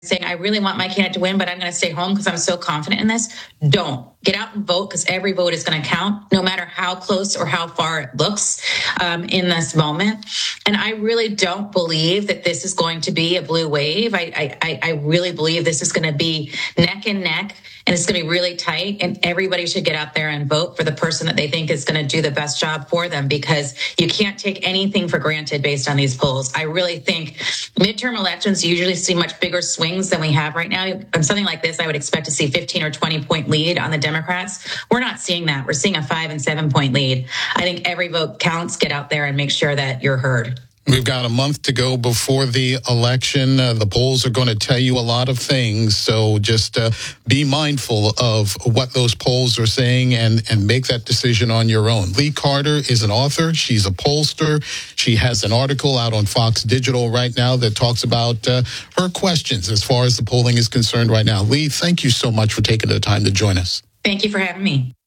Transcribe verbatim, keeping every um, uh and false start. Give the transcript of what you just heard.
saying, I really want my candidate to win, but I'm going to stay home because I'm so confident in this. Don't. Get out and vote, because every vote is going to count, no matter how close or how far it looks um, in this moment. And I really don't believe that this is going to be a blue wave. I, I, I really believe this is going to be neck and neck, and it's going to be really tight. And everybody should get out there and vote for the person that they think is going to do the best job for them, because you can't take anything for granted based on these polls. I really think midterm elections usually see much bigger swings than we have right now. On something like this, I would expect to see fifteen or twenty point lead on the Democrats. We're not seeing that. We're seeing a five and seven point lead. I think every vote counts. Get out there and make sure that you're heard. We've got a month to go before the election. Uh, the polls are going to tell you a lot of things. So just uh, be mindful of what those polls are saying and, and make that decision on your own. Leigh Carter is an author. She's a pollster. She has an article out on Fox Digital right now that talks about uh, her questions as far as the polling is concerned right now. Leigh, thank you so much for taking the time to join us. Thank you for having me.